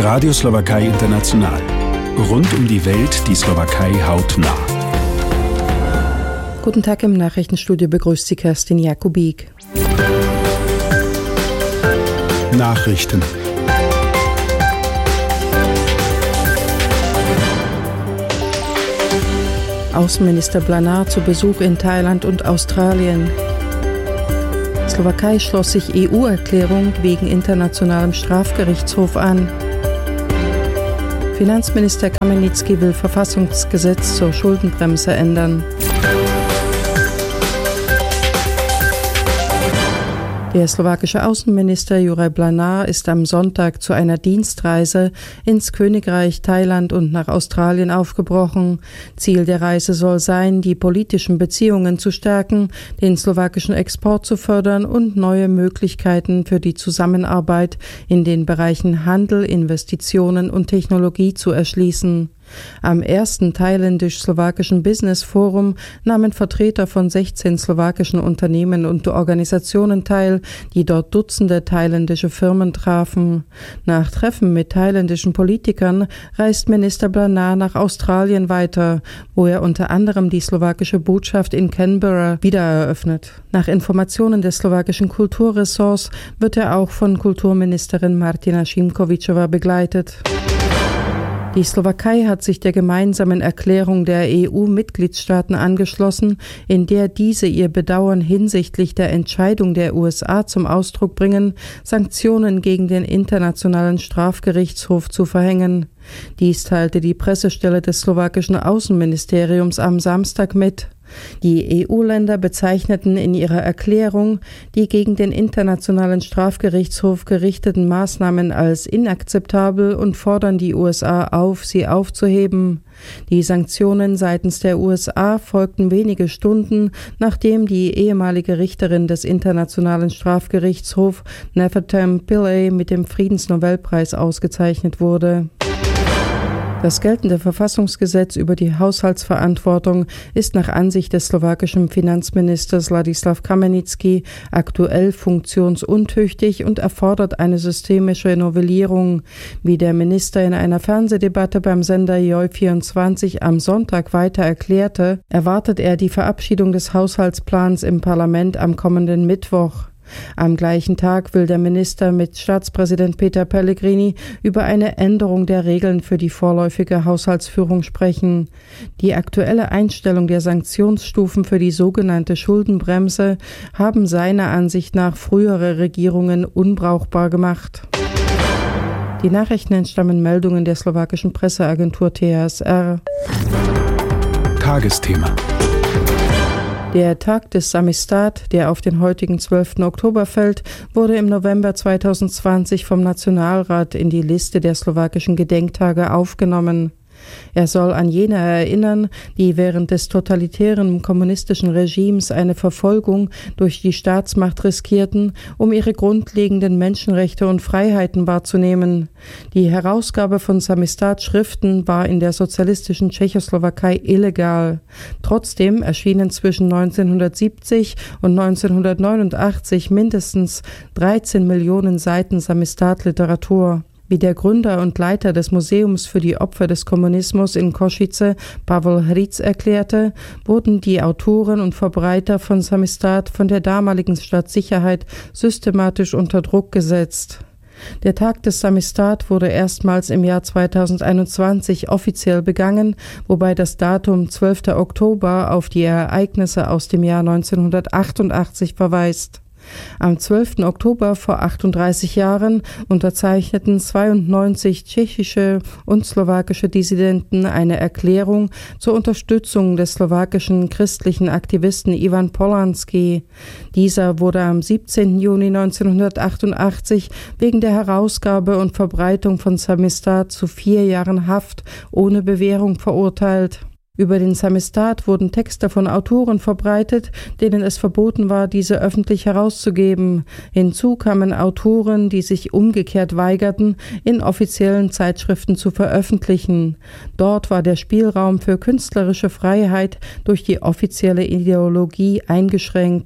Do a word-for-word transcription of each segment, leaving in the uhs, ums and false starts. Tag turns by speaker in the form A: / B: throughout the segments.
A: Radio Slowakei International. Rund um die Welt die Slowakei hautnah.
B: Guten Tag, im Nachrichtenstudio begrüßt Sie Kerstin Jakubik.
A: Nachrichten.
B: Außenminister Blanar zu Besuch in Thailand und Australien. Slowakei schloss sich E U-Erklärung wegen Internationalem Strafgerichtshof an. Finanzminister Kamenicki will Verfassungsgesetz zur Schuldenbremse ändern. Der slowakische Außenminister Juraj Blanar ist am Sonntag zu einer Dienstreise ins Königreich Thailand und nach Australien aufgebrochen. Ziel der Reise soll sein, die politischen Beziehungen zu stärken, den slowakischen Export zu fördern und neue Möglichkeiten für die Zusammenarbeit in den Bereichen Handel, Investitionen und Technologie zu erschließen. Am ersten thailändisch-slowakischen Business Forum nahmen Vertreter von sechzehn slowakischen Unternehmen und Organisationen teil, die dort Dutzende thailändische Firmen trafen. Nach Treffen mit thailändischen Politikern reist Minister Blanar nach Australien weiter, wo er unter anderem die slowakische Botschaft in Canberra wieder eröffnet. Nach Informationen des slowakischen Kulturressorts wird er auch von Kulturministerin Martina Šimkovičová begleitet. Die Slowakei hat sich der gemeinsamen Erklärung der E U-Mitgliedstaaten angeschlossen, in der diese ihr Bedauern hinsichtlich der Entscheidung der U S A zum Ausdruck bringen, Sanktionen gegen den Internationalen Strafgerichtshof zu verhängen. Dies teilte die Pressestelle des slowakischen Außenministeriums am Samstag mit. Die E U-Länder bezeichneten in ihrer Erklärung die gegen den Internationalen Strafgerichtshof gerichteten Maßnahmen als inakzeptabel und fordern die U S A auf, sie aufzuheben. Die Sanktionen seitens der U S A folgten wenige Stunden, nachdem die ehemalige Richterin des Internationalen Strafgerichtshofs Nefertem Pillay mit dem Friedensnobelpreis ausgezeichnet wurde. Das geltende Verfassungsgesetz über die Haushaltsverantwortung ist nach Ansicht des slowakischen Finanzministers Ladislav Kamenicki aktuell funktionsuntüchtig und erfordert eine systemische Novellierung. Wie der Minister in einer Fernsehdebatte beim Sender Joj vierundzwanzig am Sonntag weiter erklärte, erwartet er die Verabschiedung des Haushaltsplans im Parlament am kommenden Mittwoch. Am gleichen Tag will der Minister mit Staatspräsident Peter Pellegrini über eine Änderung der Regeln für die vorläufige Haushaltsführung sprechen. Die aktuelle Einstellung der Sanktionsstufen für die sogenannte Schuldenbremse haben seiner Ansicht nach frühere Regierungen unbrauchbar gemacht. Die Nachrichten entstammen Meldungen der slowakischen Presseagentur T S R.
A: Tagesthema.
B: Der Tag des Samistat, der auf den heutigen zwölften Oktober fällt, wurde im November zweitausendzwanzig vom Nationalrat in die Liste der slowakischen Gedenktage aufgenommen. Er soll an jene erinnern, die während des totalitären kommunistischen Regimes eine Verfolgung durch die Staatsmacht riskierten, um ihre grundlegenden Menschenrechte und Freiheiten wahrzunehmen. Die Herausgabe von Samistat-Schriften war in der sozialistischen Tschechoslowakei illegal. Trotzdem erschienen zwischen neunzehnhundertsiebzig und neunzehnhundertneunundachtzig mindestens dreizehn Millionen Seiten Samistat-Literatur. Wie der Gründer und Leiter des Museums für die Opfer des Kommunismus in Košice, Pavel Hric, erklärte, wurden die Autoren und Verbreiter von Samistat von der damaligen Staatssicherheit systematisch unter Druck gesetzt. Der Tag des Samistat wurde erstmals im Jahr zweitausendeinundzwanzig offiziell begangen, wobei das Datum zwölfter Oktober auf die Ereignisse aus dem Jahr neunzehnhundertachtundachtzig verweist. Am zwölften Oktober vor achtunddreißig Jahren unterzeichneten zweiundneunzig tschechische und slowakische Dissidenten eine Erklärung zur Unterstützung des slowakischen christlichen Aktivisten Ivan Polanský. Dieser wurde am siebzehnten Juni neunzehnhundertachtundachtzig wegen der Herausgabe und Verbreitung von Samistat zu vier Jahren Haft ohne Bewährung verurteilt. Über den Samistat wurden Texte von Autoren verbreitet, denen es verboten war, diese öffentlich herauszugeben. Hinzu kamen Autoren, die sich umgekehrt weigerten, in offiziellen Zeitschriften zu veröffentlichen. Dort war der Spielraum für künstlerische Freiheit durch die offizielle Ideologie eingeschränkt.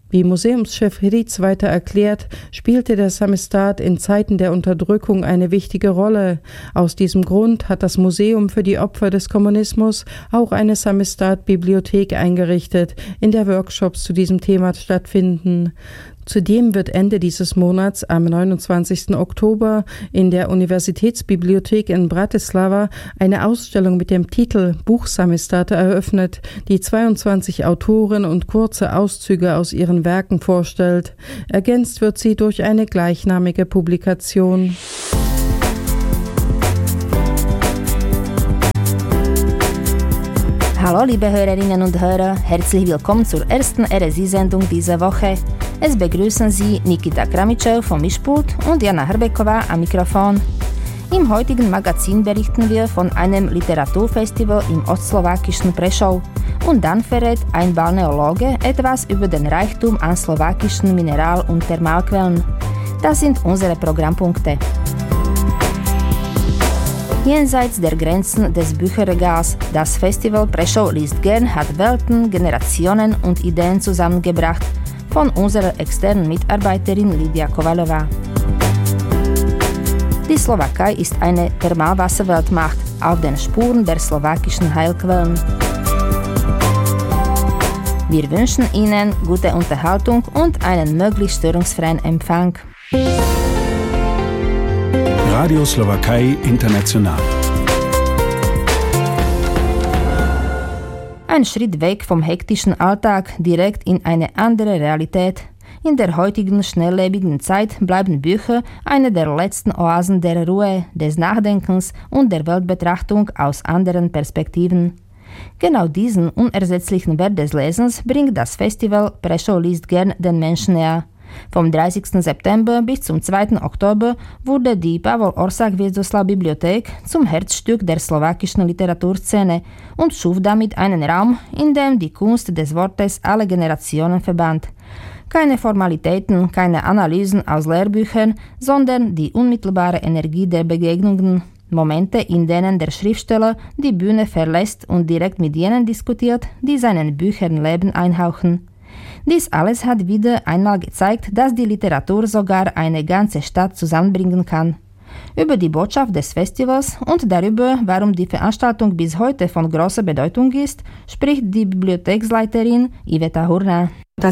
B: Wie Museumschef Ritz weiter erklärt, spielte der Samizdat in Zeiten der Unterdrückung eine wichtige Rolle. Aus diesem Grund hat das Museum für die Opfer des Kommunismus auch eine Samizdat-Bibliothek eingerichtet, in der Workshops zu diesem Thema stattfinden. Zudem wird Ende dieses Monats am neunundzwanzigsten Oktober in der Universitätsbibliothek in Bratislava eine Ausstellung mit dem Titel Buch Samistate eröffnet, die zweiundzwanzig Autoren und kurze Auszüge aus ihren Werken vorstellt. Ergänzt wird sie durch eine gleichnamige Publikation.
C: Hallo liebe Hörerinnen und Hörer, herzlich willkommen zur ersten R S I-Sendung dieser Woche. Es begrüßen Sie Nikita Kramitschew vom Mischpult und Jana Hrbeková am Mikrofon. Im heutigen Magazin berichten wir von einem Literaturfestival im ostslowakischen Prešov und dann verrät ein Balneologe etwas über den Reichtum an slowakischen Mineral- und Thermalquellen. Das sind unsere Programmpunkte. Jenseits der Grenzen des Bücherregals, das Festival Prešov liest gern hat Welten, Generationen und Ideen zusammengebracht, von unserer externen Mitarbeiterin Lidia Kovalová. Die Slowakei ist eine Thermalwasserweltmacht auf den Spuren der slowakischen Heilquellen. Wir wünschen Ihnen gute Unterhaltung und einen möglichst störungsfreien Empfang.
A: Radio Slowakei International.
C: Ein Schritt weg vom hektischen Alltag, direkt in eine andere Realität. In der heutigen schnelllebigen Zeit bleiben Bücher eine der letzten Oasen der Ruhe, des Nachdenkens und der Weltbetrachtung aus anderen Perspektiven. Genau diesen unersetzlichen Wert des Lesens bringt das Festival Prešov liest gern den Menschen näher. Vom dreißigsten September bis zum zweiten Oktober wurde die Pavol Orsak-Hviezdoslav-Bibliothek zum Herzstück der slowakischen Literaturszene und schuf damit einen Raum, in dem die Kunst des Wortes alle Generationen verband. Keine Formalitäten, keine Analysen aus Lehrbüchern, sondern die unmittelbare Energie der Begegnungen. Momente, in denen der Schriftsteller die Bühne verlässt und direkt mit jenen diskutiert, die seinen Büchern Leben einhauchen. Dies alles hat wieder einmal gezeigt, dass die Literatur sogar eine ganze Stadt zusammenbringen kann. Über die Botschaft des Festivals und darüber, warum die Veranstaltung bis heute von großer Bedeutung ist, spricht die Bibliotheksleiterin Iveta Hurna.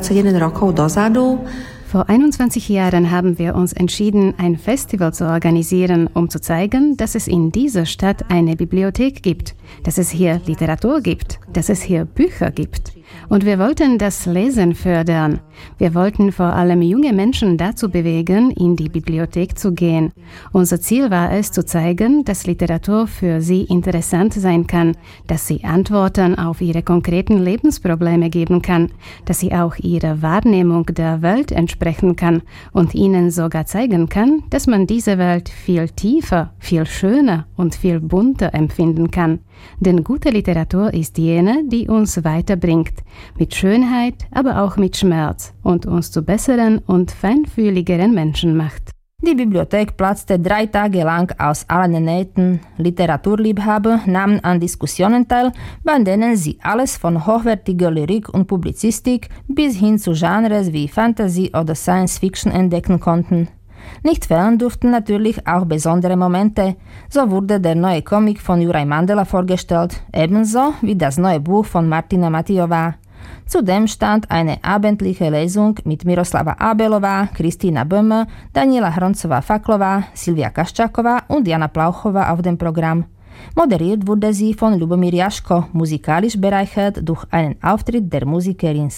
D: Vor einundzwanzig Jahren haben wir uns entschieden, ein Festival zu organisieren, um zu zeigen, dass es in dieser Stadt eine Bibliothek gibt, dass es hier Literatur gibt, dass es hier Bücher gibt. Und wir wollten das Lesen fördern. Wir wollten vor allem junge Menschen dazu bewegen, in die Bibliothek zu gehen. Unser Ziel war es, zu zeigen, dass Literatur für sie interessant sein kann, dass sie Antworten auf ihre konkreten Lebensprobleme geben kann, dass sie auch ihrer Wahrnehmung der Welt entsprechen kann und ihnen sogar zeigen kann, dass man diese Welt viel tiefer, viel schöner und viel bunter empfinden kann. Denn gute Literatur ist jene, die uns weiterbringt, mit Schönheit, aber auch mit Schmerz und uns zu besseren und feinfühligeren Menschen macht.
C: Die Bibliothek platzte drei Tage lang aus allen Nähten. Literaturliebhaber nahmen an Diskussionen teil, bei denen sie alles von hochwertiger Lyrik und Publizistik bis hin zu Genres wie Fantasy oder Science Fiction entdecken konnten. Nicht fehlen durften natürlich auch besondere Momente. So wurde der neue Comic von Juraj Mandela vorgestellt, ebenso wie das neue Buch von Martina Matijová. Zudem stand eine abendliche Lesung mit Miroslava Abelová, Kristína Böhme, Daniela Hroncová-Faklová, Silvia Kaščáková und Jana Plauchová auf dem Programm. Moderiert wurde sie von Lubomír Jaško, musikalisch bereichert durch einen Auftritt der Musikerin